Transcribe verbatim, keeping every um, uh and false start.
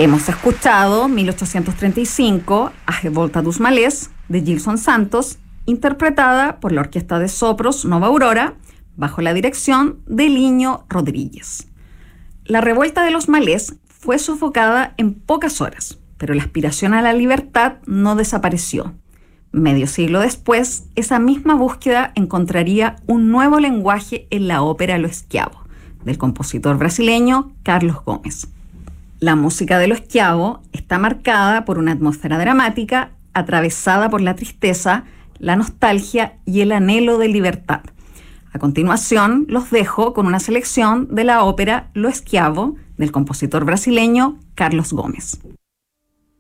Hemos escuchado mil ochocientos treinta y cinco, A Volta dos Malés, de Gilson Santos, interpretada por la Orquesta de Sopros Nova Aurora, bajo la dirección de Liño Rodríguez. La revuelta de los malés fue sofocada en pocas horas, pero la aspiración a la libertad no desapareció. Medio siglo después, esa misma búsqueda encontraría un nuevo lenguaje en la ópera Lo Schiavo, del compositor brasileño Carlos Gomes. La música de Lo Schiavo está marcada por una atmósfera dramática atravesada por la tristeza, la nostalgia y el anhelo de libertad. A continuación, los dejo con una selección de la ópera Lo Schiavo del compositor brasileño Carlos Gomes.